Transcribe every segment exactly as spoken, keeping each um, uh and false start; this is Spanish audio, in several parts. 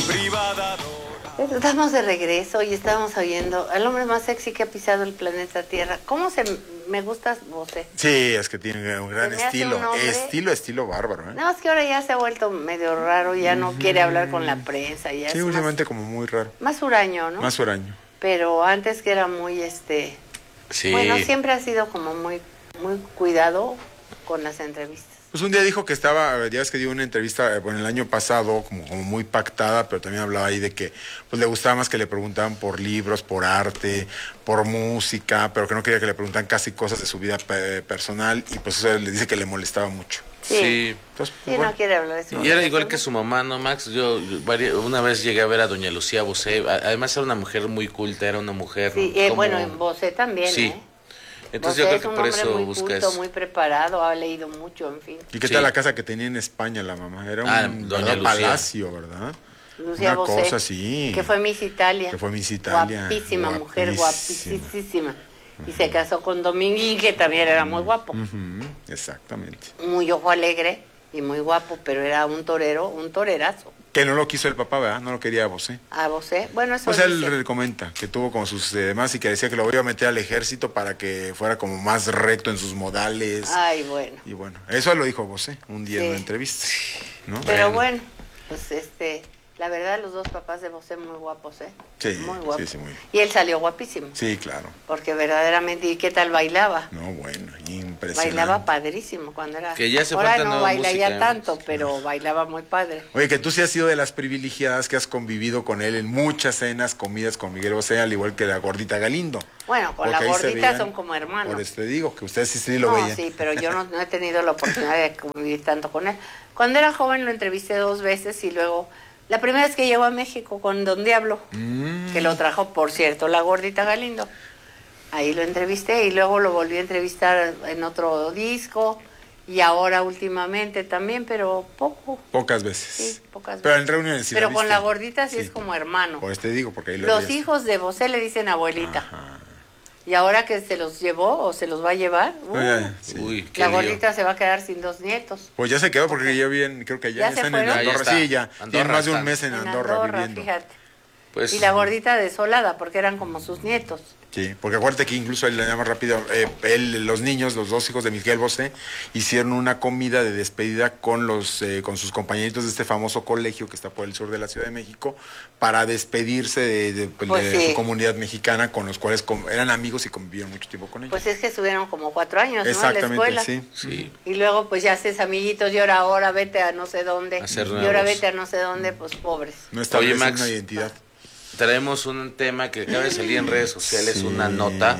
Estamos de regreso y estamos oyendo al hombre más sexy que ha pisado el planeta Tierra. ¿Cómo se me gusta Bosé? Sí, es que tiene un gran estilo, un hombre... estilo, estilo bárbaro, ¿eh? No, es que ahora ya se ha vuelto medio raro, ya no uh-huh. quiere hablar con la prensa. Ya sí, es últimamente más, como muy raro. Más huraño, ¿no? Más huraño. Pero antes que era muy, este... Sí. Bueno, siempre ha sido como muy, muy cuidado con las entrevistas. Pues un día dijo que estaba, ya ves que dio una entrevista, bueno, el año pasado, como, como muy pactada, pero también hablaba ahí de que pues le gustaba más que le preguntaban por libros, por arte, por música, pero que no quería que le preguntaran casi cosas de su vida pe personal, y pues eso le dice que le molestaba mucho. Sí, sí. Entonces, pues, sí bueno. No quiere hablar de eso. Y era igual que su mamá, ¿no, Max? Yo, yo una vez llegué a ver a doña Lucía Bosé, además era una mujer muy culta, era una mujer... Sí, eh, como... bueno, en Bosé también, sí. ¿eh? Entonces Bosé yo creo que por eso muy busca culto, eso. Muy preparado, ha leído mucho, en fin. ¿Y qué sí. tal la casa que tenía en España la mamá? Era un ah, doña palacio, ¿verdad? Lucía Una Bosé, cosa así. Que fue Miss Italia. Que fue Miss Italia. Guapísima, guapísima. mujer, guapísima. Uh-huh. Y se casó con Dominguín, que también era muy guapo. Uh-huh. Exactamente. Muy ojo alegre y muy guapo, pero era un torero, un torerazo. Que no lo quiso el papá, ¿verdad? No lo quería a Bosé. ¿A Bosé? Bueno, eso Pues él dice. comenta que tuvo como sus demás y que decía que lo iba a meter al ejército para que fuera como más recto en sus modales. Ay, bueno. Y bueno, eso lo dijo Bosé un día sí. en una entrevista, ¿no? Pero bueno, pues este... La verdad, los dos papás de Bosé muy guapos, ¿eh? Sí, muy guapos. Sí, sí, muy... Y él salió guapísimo. Sí, claro. Porque verdaderamente, ¿y qué tal bailaba? No, bueno, impresionante. Bailaba padrísimo cuando era... Que ya se Ahora falta no nueva baila música, ya tanto, pero bailaba muy padre. Oye, que tú sí has sido de las privilegiadas que has convivido con él en muchas cenas, comidas con Miguel Bosé, al igual que la gordita Galindo. Bueno, con Porque la gordita veían, son como hermanos. Por eso te digo, que ustedes sí, sí lo no, veían. No, sí, pero yo no, no he tenido la oportunidad de convivir tanto con él. Cuando era joven lo entrevisté dos veces y luego... La primera vez que llegó a México con Don Diablo, mm. que lo trajo, por cierto, la gordita Galindo. Ahí lo entrevisté y luego lo volví a entrevistar en otro disco y ahora últimamente también, pero poco. Pocas veces. Sí, pocas pero veces. en reuniones sí. Pero la con viste. la gordita sí, sí es como hermano. Pues te digo, porque ahí lo Los habías... hijos de Bosé le dicen abuelita. Ajá. Y ahora que se los llevó o se los va a llevar, uh, Oye, sí. Uy, la gordita lío. Se va a quedar sin dos nietos. Pues ya se quedó porque okay. ya bien, creo que ya, ya están se en Andorra. Ya sí, ya. Andorra Tienen más de un están. mes en, en Andorra, Andorra viviendo. Fíjate. Pues, y la gordita desolada porque eran como sus nietos. Sí, porque acuérdate que incluso él le llama rápido, eh, él, los niños, los dos hijos de Miguel Bosé, hicieron una comida de despedida con los, eh, con sus compañeritos de este famoso colegio que está por el sur de la Ciudad de México, para despedirse de, de, pues de sí. su comunidad mexicana, con los cuales com eran amigos y convivieron mucho tiempo con ellos. Pues es que estuvieron como cuatro años, exactamente, ¿no? En la escuela. Sí, sí. Y luego pues ya haces amiguitos y ahora, ahora vete a no sé dónde. Hacer y nuevos. ahora vete a no sé dónde, pues pobres. No establecen una identidad. Traemos un tema que acaba de salir en redes sociales, sí. una nota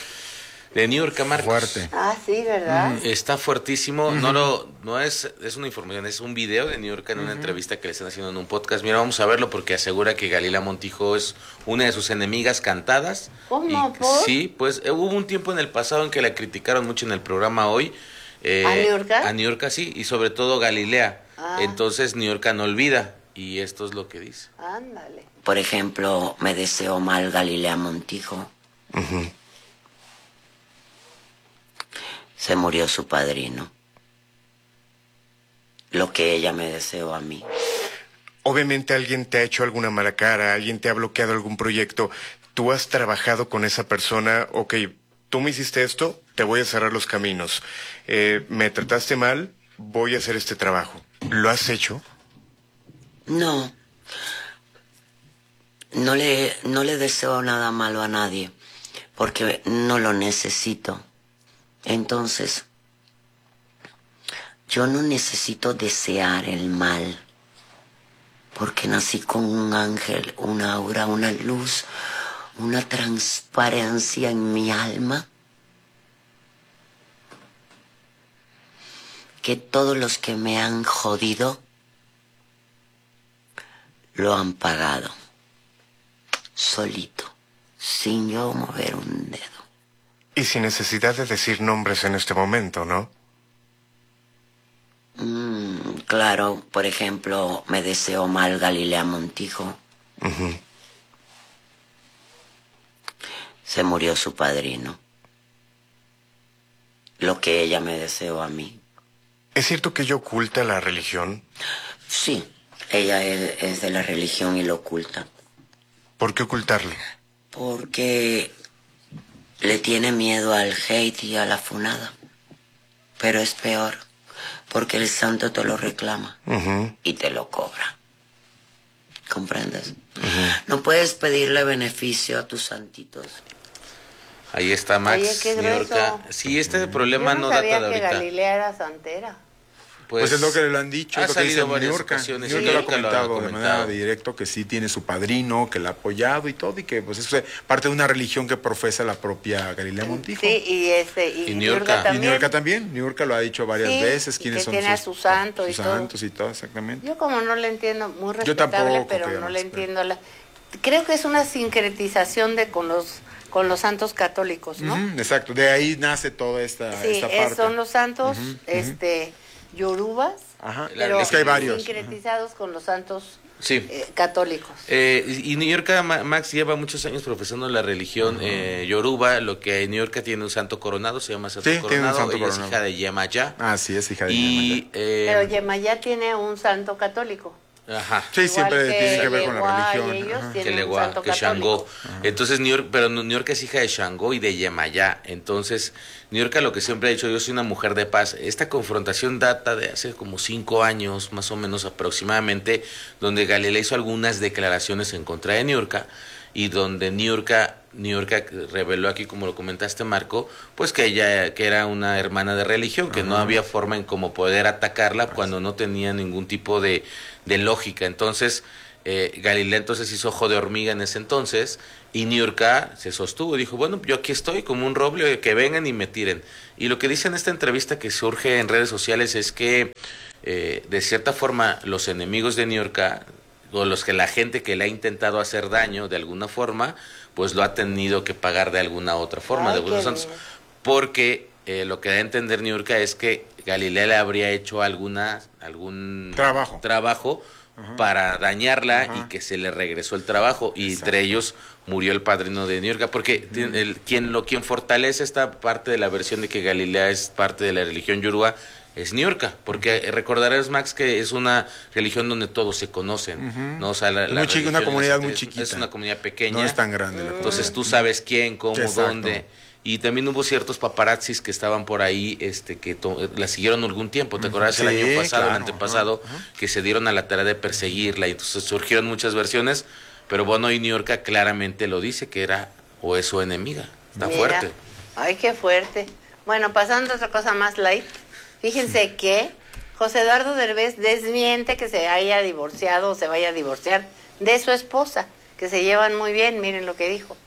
de Niurka Marcos. Fuerte. Ah, sí, ¿verdad? Mm, está fuertísimo. Uh-huh. No lo, no es, es una información, es un video de Niurka en uh-huh. una entrevista que le están haciendo en un podcast. Mira, vamos a verlo porque asegura que Galila Montijo es una de sus enemigas cantadas. ¿Cómo? Y, ¿Por? Sí, pues eh, hubo un tiempo en el pasado en que la criticaron mucho en el programa Hoy. Eh, ¿A Niurka? A Niurka, sí, y sobre todo Galilea. Ah. Entonces Niurka no olvida. Y esto es lo que dice. Ándale. Por ejemplo, me deseó mal Galilea Montijo. Uh-huh. Se murió su padrino. Lo que ella me deseó a mí. Obviamente alguien te ha hecho alguna mala cara, alguien te ha bloqueado algún proyecto. Tú has trabajado con esa persona, ok, tú me hiciste esto, te voy a cerrar los caminos. Eh, me trataste mal, voy a hacer este trabajo. ¿Lo has hecho? No. No le, no le deseo nada malo a nadie, porque no lo necesito. Entonces, yo no necesito desear el mal, porque nací con un ángel, una aura, una luz, una transparencia en mi alma, que todos los que me han jodido lo han pagado. Solito, sin yo mover un dedo. Y sin necesidad de decir nombres en este momento, ¿no? Mm, claro, por ejemplo, me deseó mal Galilea Montijo. Uh-huh. Se murió su padrino. Lo que ella me deseó a mí. ¿Es cierto que ella oculta la religión? Sí. ella es, es de la religión y lo oculta. ¿Por qué ocultarlo? Porque le tiene miedo al hate y a la funada. Pero es peor, porque el santo te lo reclama uh-huh. y te lo cobra. ¿Comprendes? Uh-huh. No puedes pedirle beneficio a tus santitos. Ahí está Max, Oye, qué New York. Sí, este problema Yo no, no sabía data de que ahorita. Galilea era santera. Pues, pues es lo que le han dicho, ha es lo que dice salido varias New York. ocasiones, New sí, York lo ha New York lo ha comentado de comentado. manera directa que sí tiene su padrino, que la ha apoyado y todo, y que pues eso es parte de una religión que profesa la propia Galilea Montijo. Sí, y este y, Y New York también. Y New York también, New York lo ha dicho varias sí, veces, y quiénes que son tiene sus, a su santo sus y todo. santos y todo, exactamente. Yo como no le entiendo, muy Yo respetable, tampoco, pero creo, no le pero- entiendo la... Creo que es una sincretización de con los con los santos católicos, ¿no? Ujú, exacto, de ahí nace toda esta, Sí, esta es- parte. son los santos, Ujú, ujú. este, yorubas, Ajá, pero es que hay varios. sincretizados con los santos Sí. eh, católicos. Eh, y y New York, Ma- Max lleva muchos años profesando la religión eh, yoruba, lo que New York tiene un santo coronado, se llama santo Sí, tiene un coronado, santo ella es coronado. hija de Yemayá. Ah, sí, es hija de Y, Yemayá. eh, Pero Yemayá tiene un santo católico. ajá. Sí, Igual siempre que tiene que ver con la Yeguá y religión. ellos ajá. tienen Que un Legua, santo que católico. Shango. Entonces New York, pero New York es hija de Shango y de Yemayá. Entonces New York lo que siempre ha dicho, yo soy una mujer de paz. Esta confrontación data de hace como cinco años, más o menos aproximadamente, donde Galilea hizo algunas declaraciones en contra de New York y donde New York, New York reveló aquí, como lo comentaste, Marco, pues que ella que era una hermana de religión, que no había forma en cómo poder atacarla cuando no tenía ningún tipo de, de lógica. Entonces eh, Galilea entonces hizo ojo de hormiga en ese entonces y New York se sostuvo, dijo, bueno, yo aquí estoy como un roble, que vengan y me tiren. Y lo que dice en esta entrevista que surge en redes sociales es que eh, de cierta forma los enemigos de New York, o los que la gente que le ha intentado hacer daño de alguna forma, pues lo ha tenido que pagar de alguna otra forma, Ay, de algunos qué santos, bien. porque eh, lo que da a entender New York es que Galilea le habría hecho alguna algún Trabajo. trabajo para dañarla y que se le regresó el trabajo y Exacto. entre ellos murió el padrino de New York, porque tiene el, quien lo quien fortalece esta parte de la versión de que Galilea es parte de la religión yoruba es New York, porque recordarás, Max, que es una religión donde todos se conocen, ¿no? O sea, la, Es la muy chiqui- religión una es- comunidad muy es- chiquita. Es una comunidad pequeña. No es tan grande la Entonces comunidad. tú sabes quién, cómo, Exacto. dónde. Y también hubo ciertos paparazzis que estaban por ahí, este, que to- la siguieron algún tiempo. ¿Te acuerdas el Sí, año pasado, claro, el antepasado, ajá, ajá. que se dieron a la tarea de perseguirla? Y entonces surgieron muchas versiones, pero bueno, y New York claramente lo dice, que era o es su enemiga. Está Mira. fuerte. Ay, qué fuerte. Bueno, pasando a otra cosa más light. Fíjense que José Eduardo Derbez desmiente que se haya divorciado o se vaya a divorciar de su esposa, que se llevan muy bien, miren lo que dijo.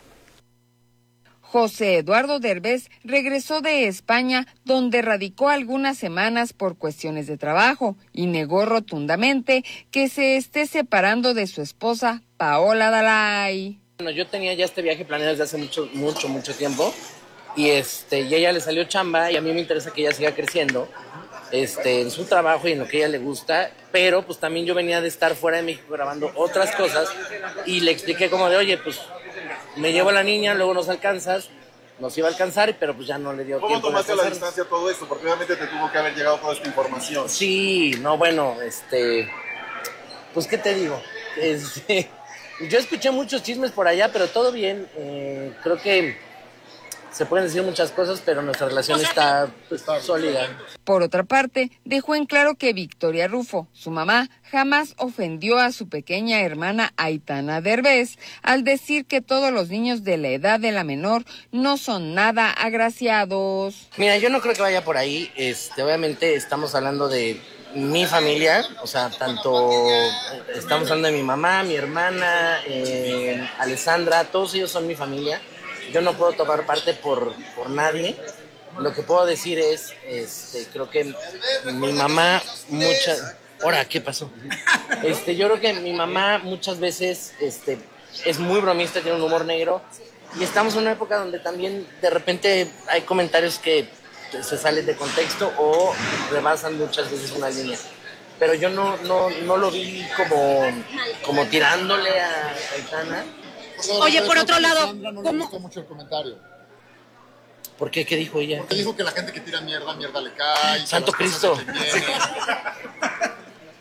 José Eduardo Derbez regresó de España, donde radicó algunas semanas por cuestiones de trabajo, y negó rotundamente que se esté separando de su esposa, Paola Dalai. Bueno, yo tenía ya este viaje planeado desde hace mucho, mucho, mucho tiempo, y este, y a ella le salió chamba, y a mí me interesa que ella siga creciendo, este, en su trabajo y en lo que a ella le gusta, pero pues también yo venía de estar fuera de México grabando otras cosas, y le expliqué como de, oye, pues me llevo a la niña, luego nos alcanzas, nos iba a alcanzar, pero pues ya no le dio ¿Cómo tiempo. tomaste de a la alcanzar. distancia todo esto? Porque obviamente te tuvo que haber llegado toda esta información. Sí, no, bueno, este, pues qué te digo, este, yo escuché muchos chismes por allá, pero todo bien, eh, creo que se pueden decir muchas cosas, pero nuestra relación está pues, sólida. Por otra parte, dejó en claro que Victoria Rufo, su mamá, jamás ofendió a su pequeña hermana Aitana Derbez al decir que todos los niños de la edad de la menor no son nada agraciados. Mira, yo no creo que vaya por ahí, este, obviamente estamos hablando de mi familia, o sea, tanto estamos hablando de mi mamá, mi hermana, eh, Alessandra, todos ellos son mi familia. Yo no puedo tomar parte por, por nadie. Lo que puedo decir es, este, creo que mi mamá muchas... Ahora, ¿qué pasó? Este, yo creo que mi mamá muchas veces este, es muy bromista, tiene un humor negro. Y estamos en una época donde también de repente hay comentarios que se salen de contexto o rebasan muchas veces una línea. Pero yo no, no, no lo vi como, como tirándole a Aitana. Oye, por otro lado, Sandra no le ¿cómo? gustó mucho el comentario. ¿Por qué? ¿Qué dijo ella? Porque dijo que la gente que tira mierda, mierda le cae. Santo que las cosas Cristo. de quien viene.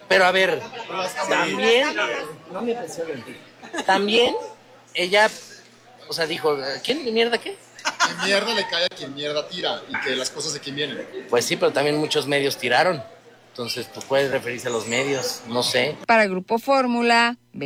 Pero a ver, también, no me presionen, también ella, o sea, dijo, ¿quién mierda qué? Que mierda le cae a quien mierda tira y que las cosas de quién vienen. Pues sí, pero también muchos medios tiraron. Entonces, pues puede referirse a los medios, no sé. Para Grupo Fórmula,